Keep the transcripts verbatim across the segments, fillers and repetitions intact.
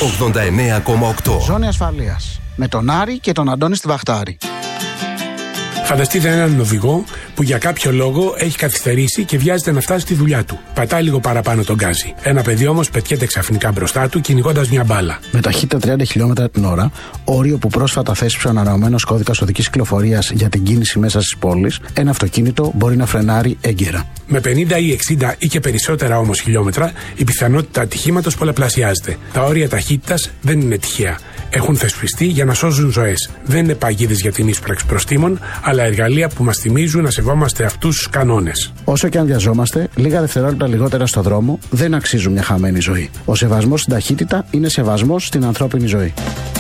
ογδόντα εννέα κόμμα οκτώ. Ζώνη ασφαλείας. Με τον Άρη και τον Αντώνη στη Βαχτάρη. Φανταστείτε έναν οδηγό που για κάποιο λόγο έχει καθυστερήσει και βιάζεται να φτάσει στη δουλειά του. Πατάει λίγο παραπάνω τον γκάζι. Ένα παιδί όμως πετιέται ξαφνικά μπροστά του κυνηγώντας μια μπάλα. Με ταχύτητα τριάντα χιλιόμετρα την ώρα, όριο που πρόσφατα θέσπισε ο ανανεωμένος κώδικας οδικής κυκλοφορίας για την κίνηση μέσα στις πόλεις, ένα αυτοκίνητο μπορεί να φρενάρει έγκαιρα. Με πενήντα ή εξήντα ή και περισσότερα όμως χιλιόμετρα, η πιθανότητα ατυχήματος πολλαπλασιάζεται. Τα όρια ταχύτητας δεν είναι τυχαία. Έχουν θεσπιστεί για να σώζουν ζωές. Δεν είναι παγίδες για την ίσπραξη προστήμων, αλλά εργαλεία που μας θυμίζουν να σεβόμαστε αυτούς τους κανόνες. Όσο και αν βιαζόμαστε, λίγα δευτερόλεπτα λιγότερα στο δρόμο δεν αξίζουν μια χαμένη ζωή. Ο σεβασμός στην ταχύτητα είναι σεβασμός στην ανθρώπινη ζωή.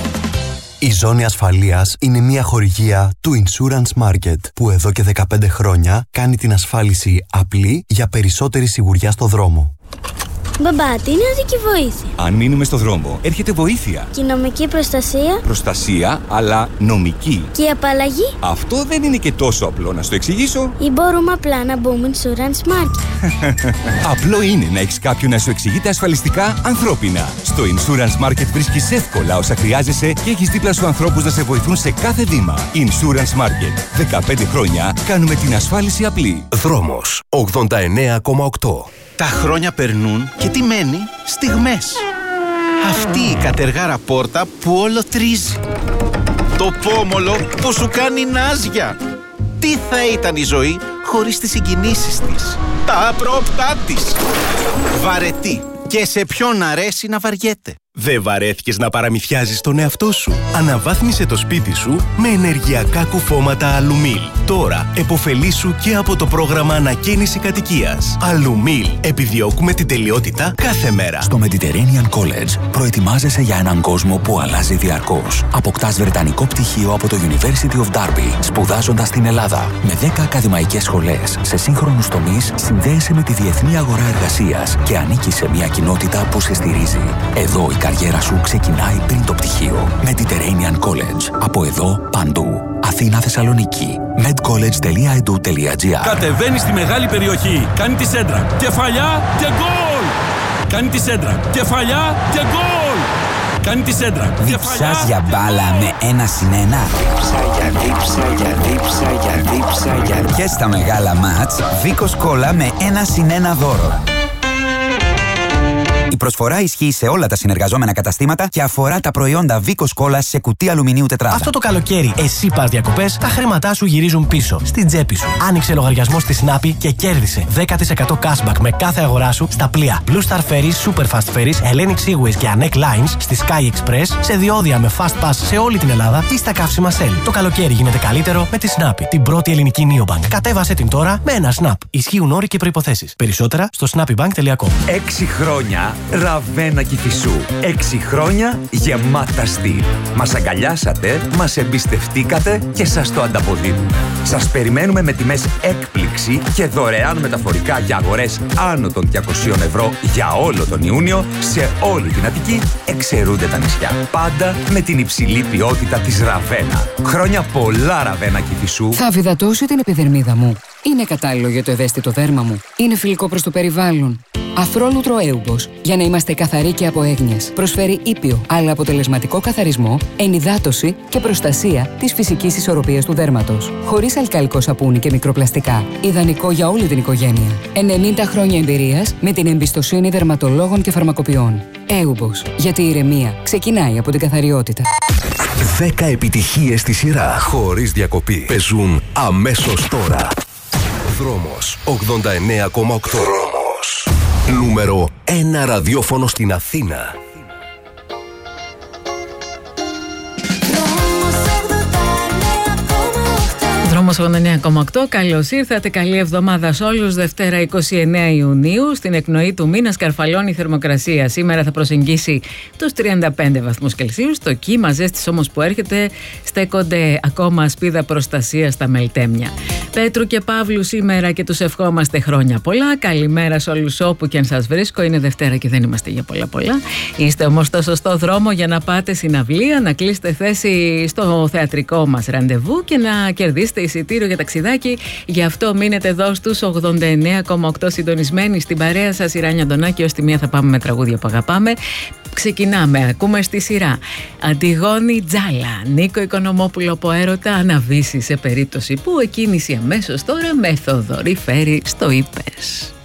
Η Ζώνη Ασφαλείας είναι μια χορηγία του Insurance Market που εδώ και δεκαπέντε χρόνια κάνει την ασφάλιση απλή για περισσότερη σιγουριά στο δρόμο. Μπαμπά, τι είναι οδική βοήθεια? Αν μείνουμε στο δρόμο, έρχεται βοήθεια. Και η νομική προστασία? Προστασία, αλλά νομική. Και η απαλλαγή? Αυτό δεν είναι και τόσο απλό, να στο εξηγήσω. Ή μπορούμε απλά να μπούμε Insurance Market? Απλό είναι να έχεις κάποιον να σου εξηγείται ασφαλιστικά ανθρώπινα. Στο Insurance Market βρίσκεις εύκολα όσα χρειάζεσαι και έχεις δίπλα σου ανθρώπους να σε βοηθούν σε κάθε βήμα. Insurance Market. δεκαπέντε χρόνια κάνουμε την ασφάλιση απλή. Δρόμος ογδόντα εννέα κόμμα οκτώ. Τα χρόνια περνούν και τι μένει? Στιγμές. Αυτή η κατεργάρα πόρτα που όλο τρίζει. Το πόμολο που σου κάνει νάζια. Τι θα ήταν η ζωή χωρίς τις συγκινήσεις της, τα απρόπτά της. Βαρετή. Και σε ποιον αρέσει να βαριέται. Δεν βαρέθηκες να παραμυθιάζεις τον εαυτό σου? Αναβάθμισε το σπίτι σου με ενεργειακά κουφώματα Αλουμίλ. Τώρα επωφελήσου και από το πρόγραμμα ανακαίνιση κατοικίας. Αλουμίλ. Επιδιώκουμε την τελειότητα κάθε μέρα. Στο Mediterranean College προετοιμάζεσαι για έναν κόσμο που αλλάζει διαρκώς. Αποκτάς βρετανικό πτυχίο από το University of Derby, σπουδάζοντας στην Ελλάδα. Με δέκα ακαδημαϊκές σχολές σε σύγχρονους τομείς, συνδέεσαι με τη διεθνή αγορά εργασίας και ανήκεις σε μια κοινότητα που σε στηρίζει. Εδώ η καριέρα σου ξεκινάει πριν το πτυχίο. Mediterranean College. Από εδώ, παντού. Αθήνα, Θεσσαλονίκη. medcollege.edu.gr. Κατεβαίνει στη μεγάλη περιοχή. Κάνει τη σέντρα. Κεφαλιά και γκολ! Κάνει τη σέντρα. Κεφαλιά και γκολ! Κάνει τη σέντρα. Διψάς για μπάλα με ένα συν ένα. Δίψα για δίψα για δίψα για δίψα για. Και στα μεγάλα μάτς, Βίκος Κόλλα με ένα συν ένα δώρο. Η προσφορά ισχύει σε όλα τα συνεργαζόμενα καταστήματα και αφορά τα προϊόντα Βίκος Κόλλας σε κουτί αλουμινίου τετράδα. Αυτό το καλοκαίρι, εσύ πας διακοπές, τα χρήματά σου γυρίζουν πίσω, στην τσέπη σου. Άνοιξε λογαριασμό στη Snappi και κέρδισε δέκα τοις εκατό cashback με κάθε αγορά σου στα πλοία Blue Star Ferries, Super Fast Ferries, Hellenic Seaways και Anek Lines, στη Sky Express, σε διόδια με Fast Pass σε όλη την Ελλάδα ή στα καύσιμα Shell. Το καλοκαίρι γίνεται καλύτερο με τη Snappi, την πρώτη ελληνική neobank. Κατέβασε την τώρα με ένα Snap. Ισχύουν όροι και προϋποθέσεις. Περισσότερα στο snappybank τελεία com. Έξι χρόνια Ραβένα Κηφισού. Έξι χρόνια γεμάτα στυλ. Μας αγκαλιάσατε, μας εμπιστευτήκατε και σας το ανταποδίδουμε. Σας περιμένουμε με τιμές έκπληξη και δωρεάν μεταφορικά για αγορές άνω των διακοσίων ευρώ για όλο τον Ιούνιο σε όλη την Αττική, εξαιρούνται τα νησιά. Πάντα με την υψηλή ποιότητα της Ραβένα. Χρόνια πολλά Ραβένα Κηφισού. Θα βιδατώσω την επιδερμίδα μου. Είναι κατάλληλο για το ευαίσθητο δέρμα μου. Είναι φιλικό προς το περιβάλλον. Αφρόλουτρο Έουμπος, για να είμαστε καθαροί και από έγνοιες. Προσφέρει ήπιο, αλλά αποτελεσματικό καθαρισμό, ενυδάτωση και προστασία της φυσικής ισορροπίας του δέρματος. Χωρίς αλκαλικό σαπούνι και μικροπλαστικά. Ιδανικό για όλη την οικογένεια. ενενήντα χρόνια εμπειρίας με την εμπιστοσύνη δερματολόγων και φαρμακοποιών. Έουμπος, γιατί η ηρεμία ξεκινάει από την καθαριότητα. δέκα επιτυχίες στη σειρά, χωρίς διακοπή, παίζουν αμέσως τώρα. Δρόμος ογδόντα εννέα κόμμα οκτώ. Δρόμος. Νούμερο ένα ραδιόφωνο στην Αθήνα. Δρόμος ογδόντα εννέα κόμμα οκτώ. Καλώς ήρθατε, καλή εβδομάδα σε όλους. Δευτέρα είκοσι εννέα Ιουνίου, στην εκνοή του μήνα σκαρφαλώνει η θερμοκρασία. Σήμερα θα προσεγγίσει τους τριάντα πέντε βαθμούς Κελσίου. Στο κύμα ζέστης όμως που έρχεται, στέκονται ακόμα ασπίδα προστασία στα μελτέμια. Πέτρου και Παύλου σήμερα και τους ευχόμαστε χρόνια πολλά. Καλημέρα σε όλους όπου και αν σας βρίσκω. Είναι Δευτέρα και δεν είμαστε για πολλά πολλά. Είστε όμως στο σωστό δρόμο για να πάτε συναυλία, να κλείσετε θέση στο θεατρικό μας ραντεβού και να κερδίσετε εισιτήρια εισιτήριο για ταξιδάκι. Γι' αυτό μείνετε εδώ στους ογδόντα εννέα κόμμα οκτώ συντονισμένοι στην παρέα σας. Η Ράνια Αντωνάκη, ως τη μία θα πάμε με τραγούδια που αγαπάμε. Ξεκινάμε, ακούμε στη σειρά Αντιγόνη Τζάλα, Νίκο Οικονομόπουλο από Έρωτα, Αναβήσει σε περίπτωση που εκκίνηση αμέσως τώρα με Θοδωρή Φέρη στο Είπες.